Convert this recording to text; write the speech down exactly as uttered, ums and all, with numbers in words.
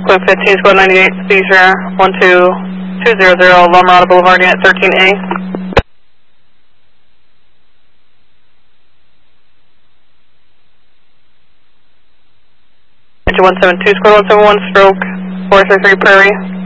Quick fifteen, squad ninety-eight, seizure one two two zero zero, La Mirada Boulevard, unit thirteen A. one seven two, squad one seven one, stroke four three three Prairie.